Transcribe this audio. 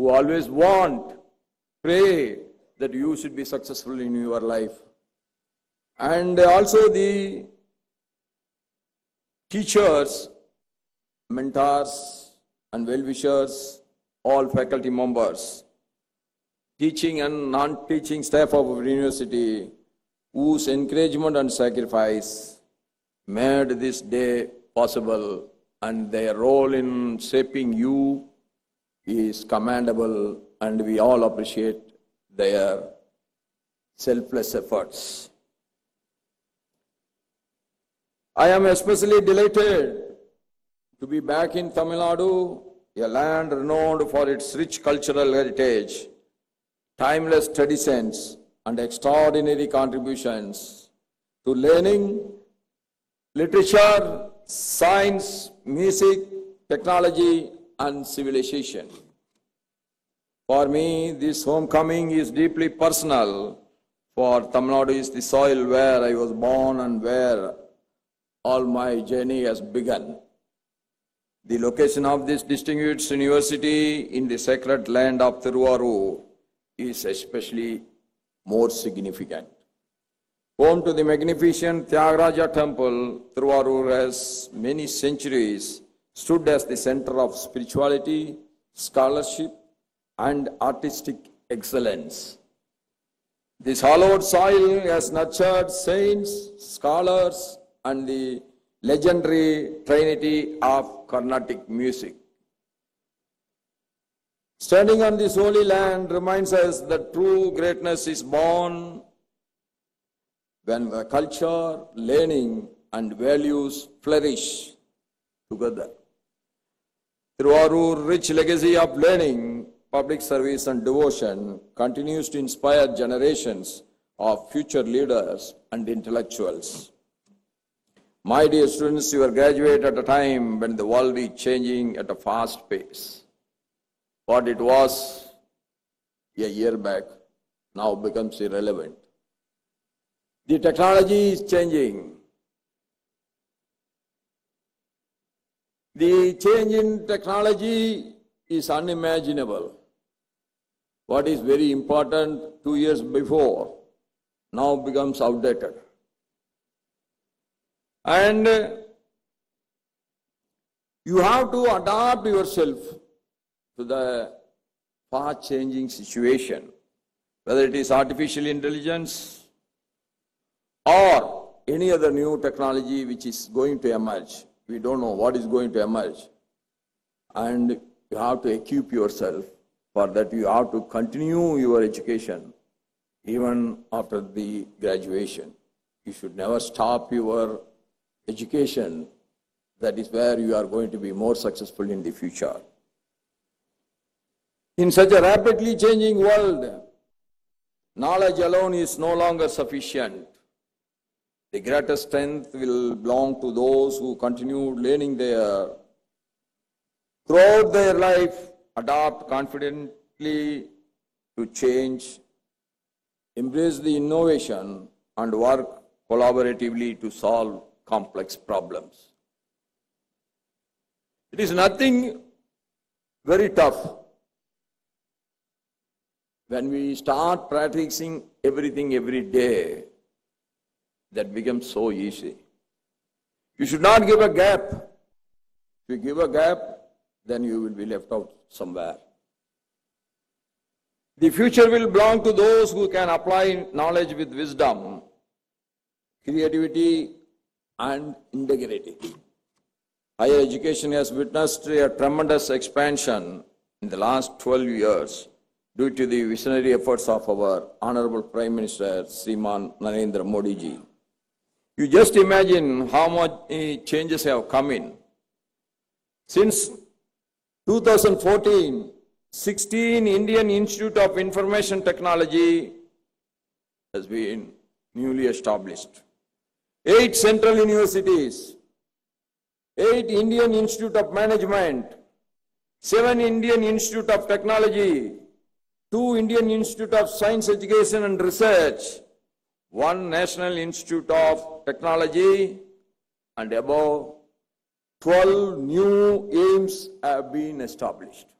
who always pray that you should be successful in your life. And also the teachers, mentors, and well-wishers, all faculty members, teaching and non-teaching staff of our university, whose encouragement and sacrifice made this day possible, and their role in shaping you is commendable, and we all appreciate their selfless efforts. I am especially delighted to be back in Tamil Nadu, a land renowned for its rich cultural heritage, timeless traditions, and extraordinary contributions to learning, literature, science, music, technology, and civilization. For me, this homecoming is deeply personal, for Tamil Nadu is the soil where I was born and where all my journey has begun. The location of this distinguished university in the sacred land of Tiruvallur is especially more significant. Home to the magnificent Tyagaraja temple, Tiruvallur has many centuries stood as the center of spirituality, scholarship, and artistic excellence. This hallowed soil has nurtured saints, scholars, and the legendary trinity of Carnatic music. Standing on this holy land reminds us that true greatness is born when the culture, learning, and values flourish together. Tiruvallur's rich legacy of learning, public service, and devotion continues to inspire generations of future leaders and intellectuals. My dear students, you are graduated at a time when the world is changing at a fast pace. What it was a year back now becomes irrelevant. The technology is changing. The change in technology is unimaginable. What is very important 2 years before now becomes outdated. And you have to adapt yourself to the fast-changing situation, whether it is artificial intelligence or any other new technology which is going to emerge. We don't know what is going to emerge. And you have to equip yourself. For that, you have to continue your education even after the graduation. You should never stop your education. That is where you are going to be more successful in the future. In such a rapidly changing world, knowledge alone is no longer sufficient. The greatest strength will belong to those who continue learning throughout their life, adapt confidently to change, embrace the innovation, and work collaboratively to solve complex problems. It is nothing very tough. When we start practicing everything every day, that becomes so easy. You should not give a gap. If you give a gap, then you will be left out somewhere. The future will belong to those who can apply knowledge with wisdom, creativity, and integrity. Higher education has witnessed a tremendous expansion in the last 12 years due to the visionary efforts of our Honorable Prime Minister, Shriman Narendra Modi ji. You just imagine how much changes have come in. Since 2014, 16 Indian Institute of Information Technology has been newly established. 8 central universities, 8 Indian Institute of Management, 7 Indian Institute of Technology, 2 Indian Institute of Science Education and Research, 1 National Institute of Technology, and above 12 new aims have been established.